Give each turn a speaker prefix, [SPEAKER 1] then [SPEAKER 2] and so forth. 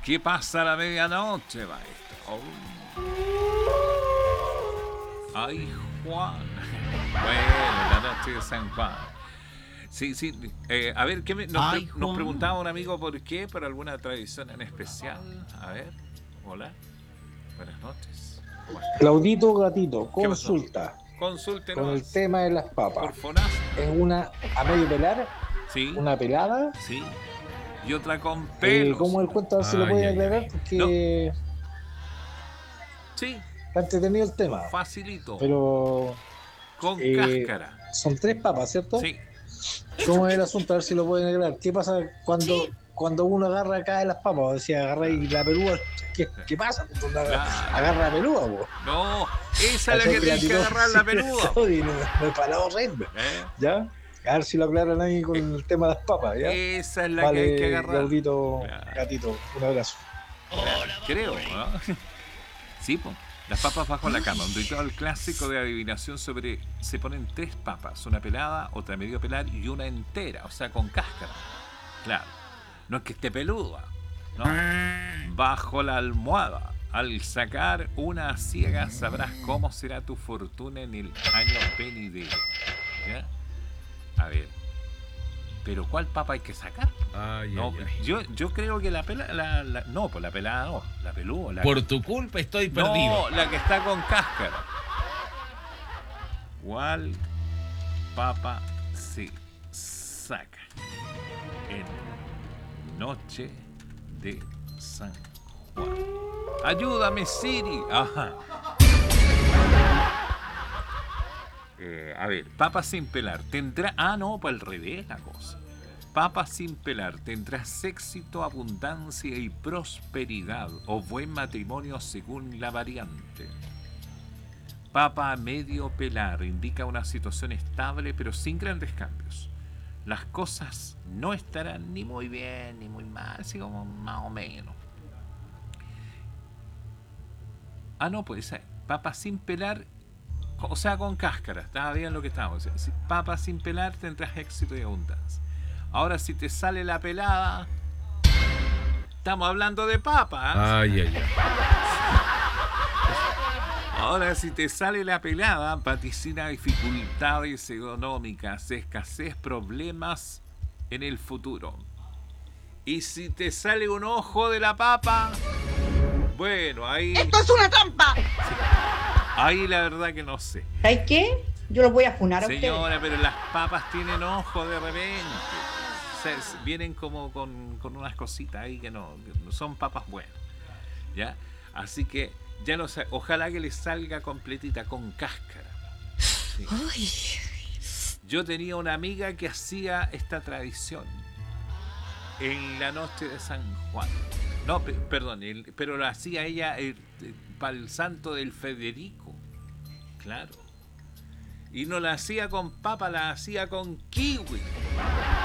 [SPEAKER 1] ¿Qué pasa a la medianoche, maestro? Oh. Ay, Juan. Bueno, la noche de San Juan. Sí, sí. A ver, nos preguntaba un amigo por qué, por alguna tradición en especial. A ver, hola. Buenas noches.
[SPEAKER 2] Claudito Gatito,
[SPEAKER 1] ¿Qué pasó?
[SPEAKER 2] consulta con el
[SPEAKER 1] Consúltenos.
[SPEAKER 2] tema de las
[SPEAKER 1] Por
[SPEAKER 2] papas.
[SPEAKER 1] Fonás.
[SPEAKER 2] ¿Es una a medio pelar?
[SPEAKER 1] Sí,
[SPEAKER 2] ¿Una pelada?
[SPEAKER 1] sí. Y otra con pelos.
[SPEAKER 2] ¿Cómo el cuento? A ver si lo pueden aclarar,
[SPEAKER 1] No,
[SPEAKER 2] porque
[SPEAKER 1] sí,
[SPEAKER 2] está entretenido el tema.
[SPEAKER 1] facilito.
[SPEAKER 2] Pero
[SPEAKER 1] Con cáscara.
[SPEAKER 2] son tres papas, ¿cierto?
[SPEAKER 1] Sí.
[SPEAKER 2] ¿Cómo es el asunto? A ver si lo pueden aclarar. ¿Qué pasa cuando uno agarra acá de las papas? O sea, agarra
[SPEAKER 1] Claro,
[SPEAKER 2] y la pelúa. ¿Qué pasa? Cuando
[SPEAKER 1] claro.
[SPEAKER 2] agarra la pelúa, po.
[SPEAKER 1] No, esa es la
[SPEAKER 2] ¿Cachai?
[SPEAKER 1] que
[SPEAKER 2] Que la
[SPEAKER 1] tienes que
[SPEAKER 2] tiró
[SPEAKER 1] agarrar la peluda.
[SPEAKER 2] no es para la horrenda.
[SPEAKER 1] ¿Eh?
[SPEAKER 2] ¿Ya? A ver si lo aclaran ahí con
[SPEAKER 1] Eh,
[SPEAKER 2] el tema de las papas, ¿ya?
[SPEAKER 1] Esa es la que hay que
[SPEAKER 2] Vale,
[SPEAKER 1] agarrar.
[SPEAKER 2] Claudito,
[SPEAKER 1] Claro,
[SPEAKER 2] Gatito, un abrazo.
[SPEAKER 1] claro. Creo, ¿no? Sí, pues. Las papas bajo la cama, un ritual clásico de adivinación sobre... Se ponen tres papas, una pelada, otra medio pelar y una entera, o sea, con cáscara. Claro. No es que esté peluda, no. Bajo la almohada. Al sacar una ciega sabrás cómo será tu fortuna en el año venidero. ¿Ya? A ver. Pero ¿cuál papa hay que sacar? No, yo creo que la pelada... no, pues la pelada no. La peluda.
[SPEAKER 3] Por tu culpa estoy perdido.
[SPEAKER 1] No, la que está con cáscara. ¿Cuál papa se saca en Noche de San Juan? Ayúdame, Siri. Ajá. A ver, papa sin pelar. Tendrá... Ah, no, pues al revés la cosa. Papa sin pelar. Tendrás éxito, abundancia y prosperidad o buen matrimonio según la variante. Papa a medio pelar indica una situación estable pero sin grandes cambios. Las cosas no estarán ni muy bien ni muy mal, así como más o menos. Ah, no, puede ser. Papa sin pelar, o sea, con cáscara. Estaba bien lo que estábamos diciendo. Si papa sin pelar tendrás éxito y abundancia. Ahora, si te sale la pelada, estamos hablando de papa. Ahora, si te sale la pelada, vaticina dificultades económicas, escasez, problemas en el futuro. Y si te sale un ojo de la papa, bueno, ahí...
[SPEAKER 4] ¡Esto es una trampa!
[SPEAKER 1] Ahí la verdad que no sé.
[SPEAKER 4] ¿Sabes qué? Yo los voy a funar a ustedes.
[SPEAKER 1] Señora, pero las papas tienen ojo de repente. O sea, vienen como con unas cositas ahí que no son papas buenas. ¿Ya? Así que ya no sé, ojalá que les salga completita con cáscara. Sí. Yo tenía una amiga que hacía esta tradición en la noche de San Juan. No, perdón, pero lo hacía ella para el santo del Federico. Claro. Y no la hacía con papa, la hacía con kiwi.